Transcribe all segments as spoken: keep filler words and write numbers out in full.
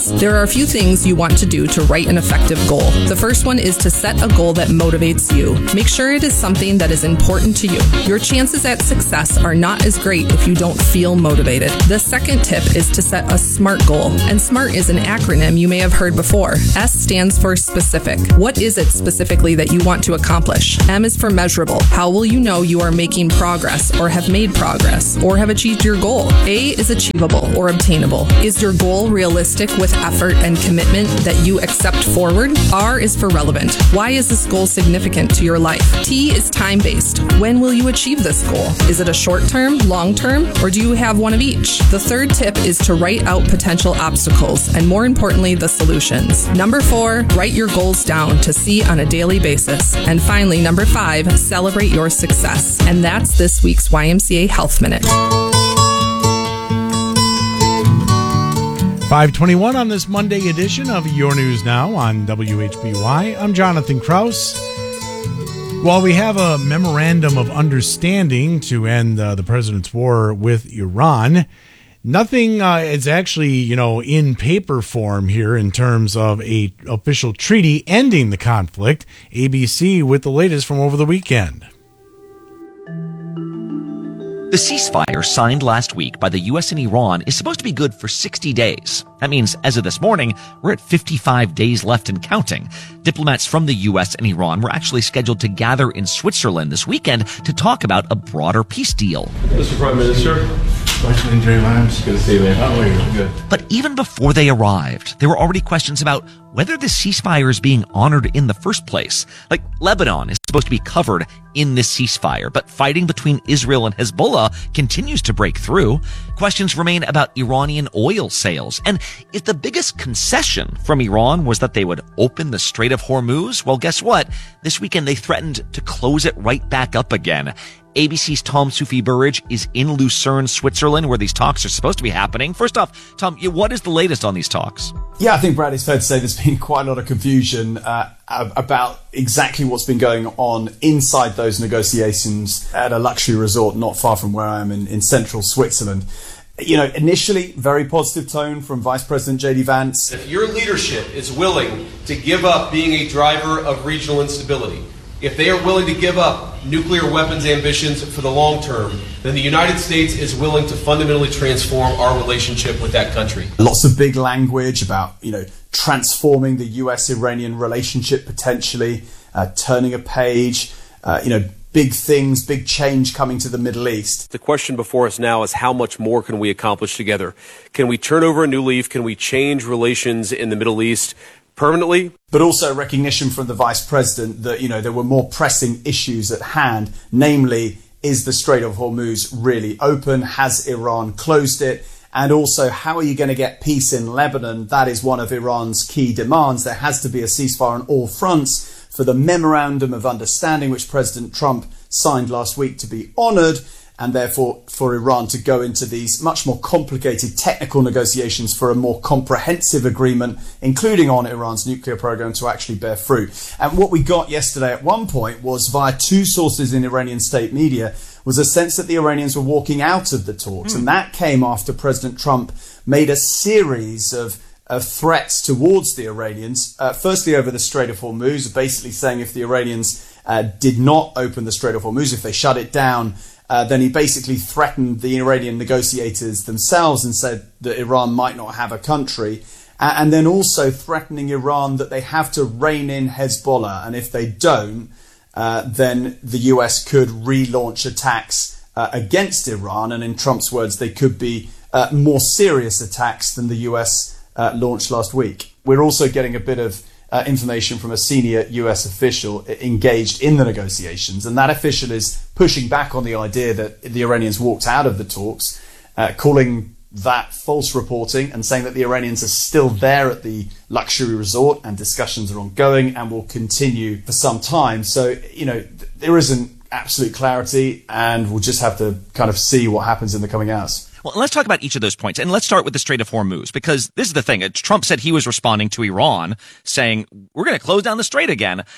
success. There are a few things you want to do to write an effective goal. The first one is to set a goal that motivates you. Make sure it is something that is important to you. Your chances at success are not as great if you don't feel motivated. The second tip is to set a SMART goal. And SMART is an acronym you may have heard before. S stands for specific. What is it specifically that you want to accomplish? M is for measurable. How will you know you are making progress or have made progress or have achieved your goal? A is achievable or obtainable. Is your goal realistic with effort and commitment that you accept forward? R is for relevant. Why is this goal significant to your life? T is time-based. When will you achieve this goal? Is it a short-term, long-term, or do you have one of each? The third tip is to write out potential obstacles and, more importantly, the solutions. Number four, write your goals down to see on a daily basis. And finally, number five, celebrate your success. And that's this week's Y M C A Health Minute. five twenty-one on this Monday edition of Your News Now on W H B Y. I'm Jonathan Kraus. While we have a memorandum of understanding to end uh, the president's war with Iran, nothing uh, is actually, you know, in paper form here in terms of a official treaty ending the conflict. A B C with the latest from over the weekend. The ceasefire signed last week by the U S and Iran is supposed to be good for sixty days. That means, as of this morning, we're at fifty-five days left and counting. Diplomats from the U S and Iran were actually scheduled to gather in Switzerland this weekend to talk about a broader peace deal. Mister Prime Minister. Good to see you, man. How are you? Good. But even before they arrived, there were already questions about whether the ceasefire is being honored in the first place. Like, Lebanon is supposed to be covered in this ceasefire, but fighting between Israel and Hezbollah continues to break through. Questions remain about Iranian oil sales. And if the biggest concession from Iran was that they would open the Strait of Hormuz, well, guess what? This weekend they threatened to close it right back up again. A B C's Tom Sufi Burridge is in Lucerne, Switzerland, where these talks are supposed to be happening. First off, Tom, what is the latest on these talks? Yeah, I think, Brad, it's fair to say there's been quite a lot of confusion uh, about exactly what's been going on inside those negotiations at a luxury resort not far from where I am in, in central Switzerland. You know, initially, very positive tone from Vice President J D Vance. If your leadership is willing to give up being a driver of regional instability, if they are willing to give up nuclear weapons ambitions for the long term, then the United States is willing to fundamentally transform our relationship with that country. Lots of big language about, you know, transforming the U S-Iranian relationship potentially, uh, turning a page, uh, you know, big things, big change coming to the Middle East. The question before us now is how much more can we accomplish together? Can we turn over a new leaf? Can we change relations in the Middle East permanently? But also recognition from the Vice President that, you know, there were more pressing issues at hand, namely, is the Strait of Hormuz really open? Has Iran closed it? And also, how are you going to get peace in Lebanon? That is one of Iran's key demands. There has to be a ceasefire on all fronts for the Memorandum of Understanding, which President Trump signed last week, to be honoured, and therefore for Iran to go into these much more complicated technical negotiations for a more comprehensive agreement, including on Iran's nuclear program, to actually bear fruit. And what we got yesterday at one point was, via two sources in Iranian state media, was a sense that the Iranians were walking out of the talks. Mm. And that came after President Trump made a series of of threats towards the Iranians, uh, firstly over the Strait of Hormuz, basically saying if the Iranians uh, did not open the Strait of Hormuz, if they shut it down, Uh, then he basically threatened the Iranian negotiators themselves and said that Iran might not have a country. Uh, and then also threatening Iran that they have to rein in Hezbollah. And if they don't, uh, then the U S could relaunch attacks uh, against Iran. And in Trump's words, they could be uh, more serious attacks than the U S uh, launched last week. We're also getting a bit of Uh, information from a senior U S official engaged in the negotiations, and that official is pushing back on the idea that the Iranians walked out of the talks, uh, calling that false reporting and saying that the Iranians are still there at the luxury resort and discussions are ongoing and will continue for some time. So, you know, th- there isn't absolute clarity, and we'll just have to kind of see what happens in the coming hours. Well, let's talk about each of those points. And let's start with the Strait of Hormuz, because this is the thing. Trump said he was responding to Iran, saying, we're going to close down the strait again.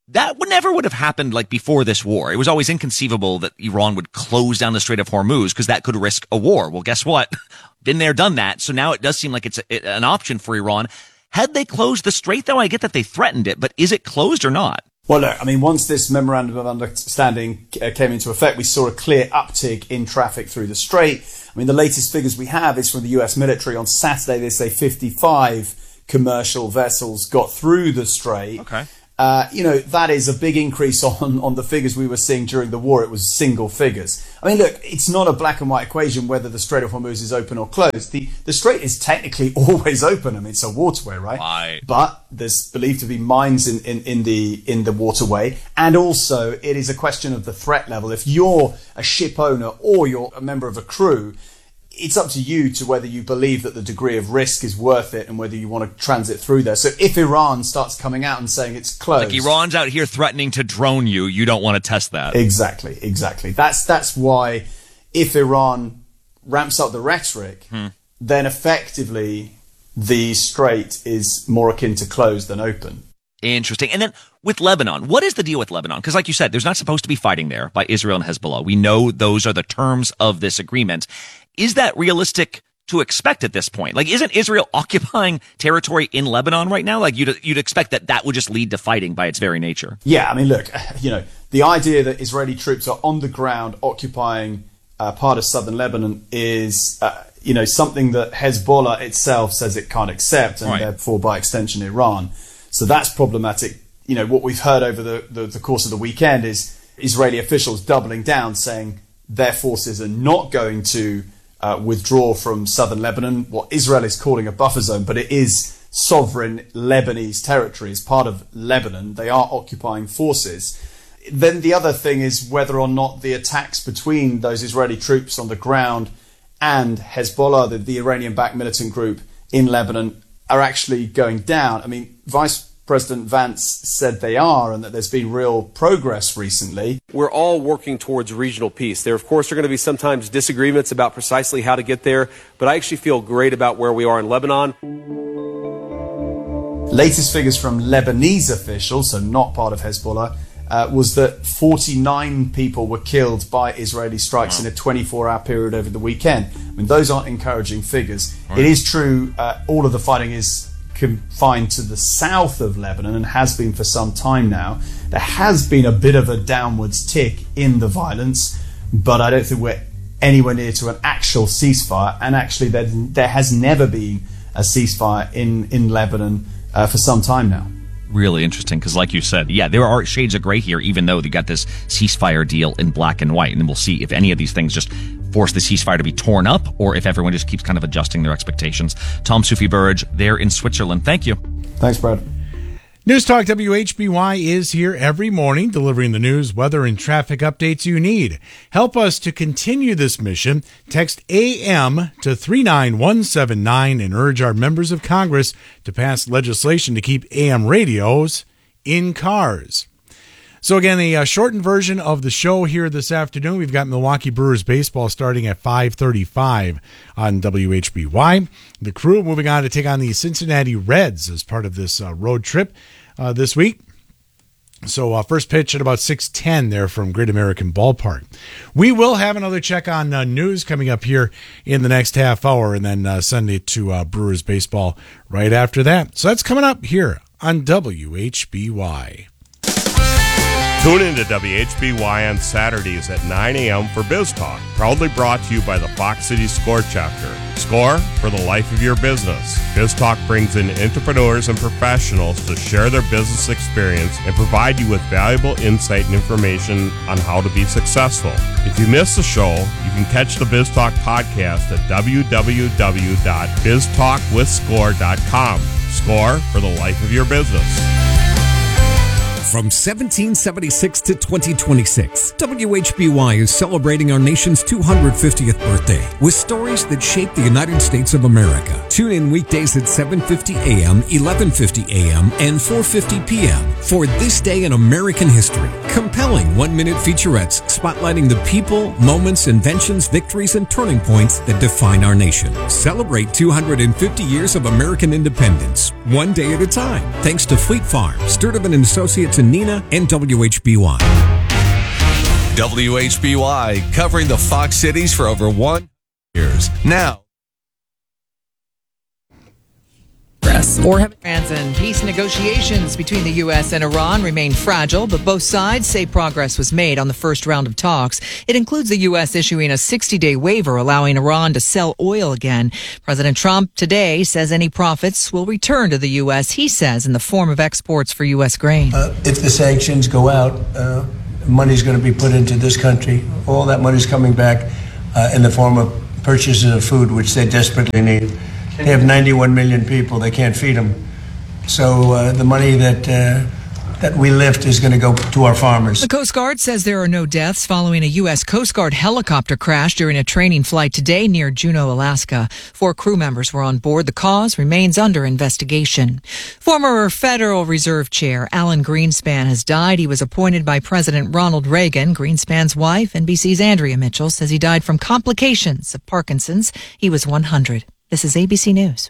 That would never would have happened like before this war. It was always inconceivable that Iran would close down the Strait of Hormuz because that could risk a war. Well, guess what? Been there, done that. So now it does seem like it's a, an option for Iran. Had they closed the strait, though, I get that they threatened it, but is it closed or not? Well, look, I mean, once this memorandum of understanding came into effect, we saw a clear uptick in traffic through the strait. I mean, the latest figures we have is from the U S military. On Saturday, they say fifty-five commercial vessels got through the strait. Okay. Uh, you know, that is a big increase on, on the figures we were seeing during the war. It was single figures. I mean, look, it's not a black and white equation whether the Strait of Hormuz is open or closed. The the strait is technically always open. I mean, it's a waterway, right? Right. But there's believed to be mines in, in, in the in the waterway. And also, it is a question of the threat level. If you're a ship owner or you're a member of a crew, it's up to you to whether you believe that the degree of risk is worth it and whether you want to transit through there. So if Iran starts coming out and saying it's closed... Like Iran's out here threatening to drone you, you don't want to test that. Exactly, exactly. That's that's why if Iran ramps up the rhetoric, hmm. then effectively the strait is more akin to closed than open. Interesting. And then with Lebanon, what is the deal with Lebanon? Because like you said, there's not supposed to be fighting there by Israel and Hezbollah. We know those are the terms of this agreement. Is that realistic to expect at this point? Like, isn't Israel occupying territory in Lebanon right now? Like, you'd, you'd expect that that would just lead to fighting by its very nature. Yeah, I mean, look, you know, the idea that Israeli troops are on the ground occupying uh, part of southern Lebanon is, uh, you know, something that Hezbollah itself says it can't accept, and right. therefore, by extension, Iran. So that's problematic. You know, what we've heard over the, the, the course of the weekend is Israeli officials doubling down, saying their forces are not going to Uh, withdraw from southern Lebanon, what Israel is calling a buffer zone, but it is sovereign Lebanese territory. It's part of Lebanon. They are occupying forces. Then the other thing is whether or not the attacks between those Israeli troops on the ground and Hezbollah, the, the Iranian-backed militant group in Lebanon, are actually going down. I mean, Vice President Vance said they are, and that there's been real progress recently. We're all working towards regional peace. There, of course, are going to be sometimes disagreements about precisely how to get there, but I actually feel great about where we are in Lebanon. Latest figures from Lebanese officials, so not part of Hezbollah, uh, was that forty-nine people were killed by Israeli strikes in a twenty-four hour period over the weekend. I mean, those aren't encouraging figures. Right. It is true, uh, all of the fighting is confined to the south of Lebanon and has been for some time now. There has been a bit of a downwards tick in the violence, but I don't think we're anywhere near to an actual ceasefire. And actually, there, there has never been a ceasefire in, in Lebanon uh, for some time now. Really interesting, because like you said, yeah, there are shades of gray here, even though you got this ceasefire deal in black and white. And then we'll see if any of these things just force the ceasefire to be torn up or if everyone just keeps kind of adjusting their expectations. Tom Sufi Burridge there in Switzerland. Thank you. Thanks, Brad. News Talk W H B Y is here every morning, delivering the news, weather, and traffic updates you need. Help us to continue this mission. Text A M to three nine one seven nine and urge our members of Congress to pass legislation to keep A M radios in cars. So again, a, a shortened version of the show here this afternoon. We've got Milwaukee Brewers baseball starting at five thirty-five on W H B Y. The Crew moving on to take on the Cincinnati Reds as part of this uh, road trip uh, this week. So uh, first pitch at about six ten there from Great American Ballpark. We will have another check on uh, news coming up here in the next half hour, and then uh, send it to uh, Brewers baseball right after that. So that's coming up here on W H B Y. Tune in to W H B Y on Saturdays at nine a.m. for Biz Talk, proudly brought to you by the Fox City Score chapter. Score for the life of your business. Biz Talk brings in entrepreneurs and professionals to share their business experience and provide you with valuable insight and information on how to be successful. If you miss the show, you can catch the Biz Talk podcast at w w w dot biz talk with score dot com. Score for the life of your business. From seventeen seventy-six to twenty twenty-six, W H B Y is celebrating our nation's two hundred fiftieth birthday with stories that shape the United States of America. Tune in weekdays at seven fifty a.m., eleven fifty a.m., and four fifty p.m. for This Day in American History. Compelling one-minute featurettes spotlighting the people, moments, inventions, victories, and turning points that define our nation. Celebrate two hundred fifty years of American independence, one day at a time. Thanks to Fleet Farm, Sturtevant and Associates to Nina and W H B Y. W H B Y, covering the Fox cities for over one years. Now, Or have France and peace negotiations between the U S and Iran remain fragile, but both sides say progress was made on the first round of talks. It includes the U S issuing a sixty-day waiver allowing Iran to sell oil again. President Trump today says any profits will return to the U S, he says, in the form of exports for U S grain. Uh, if the sanctions go out, uh, money's going to be put into this country. All that money's coming back uh, in the form of purchases of food, which they desperately need. They have ninety-one million people. They can't feed them. So uh, the money that uh, that we lift is going to go to our farmers. The Coast Guard says there are no deaths following a U S Coast Guard helicopter crash during a training flight today near Juneau, Alaska. Four crew members were on board. The cause remains under investigation. Former Federal Reserve Chair Alan Greenspan has died. He was appointed by President Ronald Reagan. Greenspan's wife, N B C's Andrea Mitchell, says he died from complications of Parkinson's. He was one hundred. This is A B C News.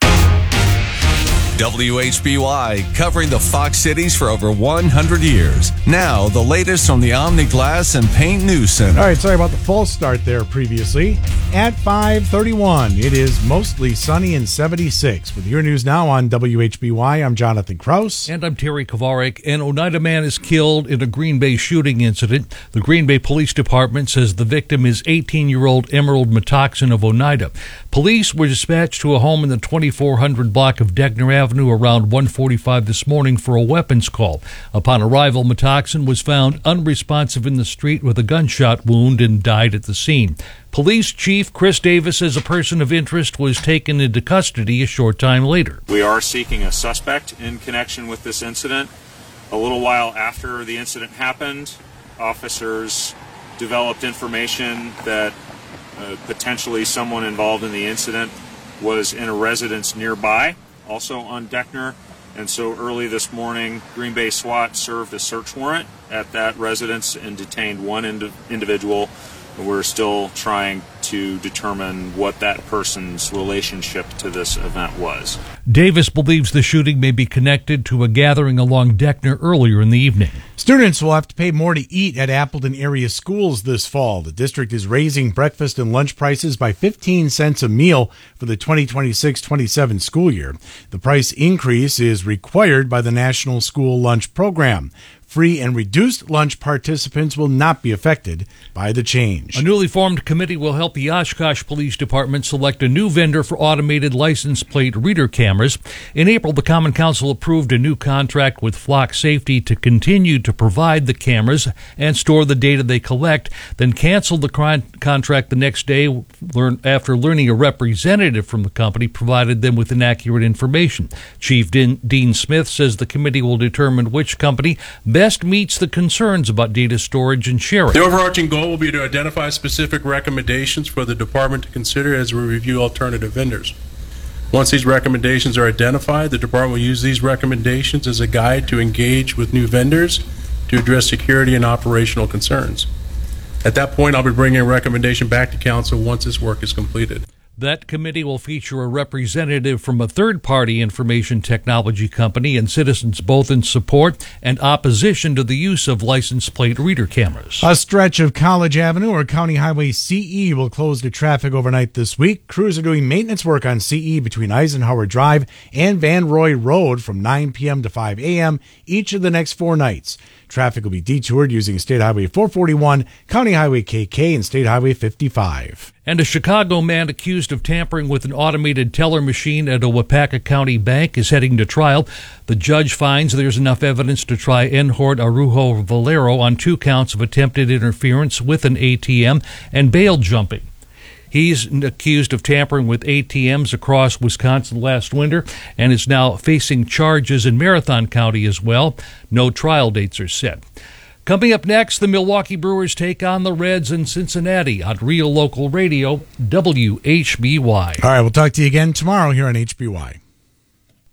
W H B Y, covering the Fox cities for over one hundred years. Now, the latest from the Omni Glass and Paint News Center. All right, sorry about the false start there previously. At five thirty-one, it is mostly sunny and seventy-six. With your news now on W H B Y, I'm Jonathan Kraus. And I'm Terry Kovarik. An Oneida man is killed in a Green Bay shooting incident. The Green Bay Police Department says the victim is eighteen-year-old Emerald Metoxen of Oneida. Police were dispatched to a home in the twenty-four hundred block of Degner Avenue around one forty-five this morning for a weapons call. Upon arrival, Metoxen was found unresponsive in the street with a gunshot wound and died at the scene. Police Chief Chris Davis says a person of interest was taken into custody a short time later. We are seeking a suspect in connection with this incident. A little while after the incident happened, officers developed information that uh, potentially someone involved in the incident was in a residence nearby, also on Degner, and so early this morning, Green Bay SWAT served a search warrant at that residence and detained one ind- individual. We're still trying to determine what that person's relationship to this event was. Davis believes the shooting may be connected to a gathering along Degner earlier in the evening. Students will have to pay more to eat at Appleton area schools this fall. The district is raising breakfast and lunch prices by fifteen cents a meal for the twenty twenty-six twenty-seven school year. The price increase is required by the National School Lunch Program. Free and reduced lunch participants will not be affected by the change. A newly formed committee will help the Oshkosh Police Department select a new vendor for automated license plate reader cameras. In April, the Common Council approved a new contract with Flock Safety to continue to provide the cameras and store the data they collect, then canceled the con- contract the next day learn, after learning a representative from the company provided them with inaccurate information. Chief Dean, Dean Smith says the committee will determine which company best meets the concerns about data storage and sharing. The overarching goal will be to identify specific recommendations for the department to consider as we review alternative vendors. Once these recommendations are identified, the department will use these recommendations as a guide to engage with new vendors to address security and operational concerns. At that point, I'll be bringing a recommendation back to council once this work is completed. That committee will feature a representative from a third-party information technology company and citizens both in support and opposition to the use of license plate reader cameras. A stretch of College Avenue or County Highway C E will close to traffic overnight this week. Crews are doing maintenance work on C E between Eisenhower Drive and Van Roy Road from nine p.m. to five a.m. each of the next four nights. Traffic will be detoured using State Highway four forty-one, County Highway K K, and State Highway fifty-five. And a Chicago man accused of tampering with an automated teller machine at a Wapaka County bank is heading to trial. The judge finds there's enough evidence to try Enhort Arujo Valero on two counts of attempted interference with an A T M and bail jumping. He's accused of tampering with A T Ms across Wisconsin last winter and is now facing charges in Marathon County as well. No trial dates are set. Coming up next, the Milwaukee Brewers take on the Reds in Cincinnati on Real Local Radio, W H B Y. All right, we'll talk to you again tomorrow here on H B Y.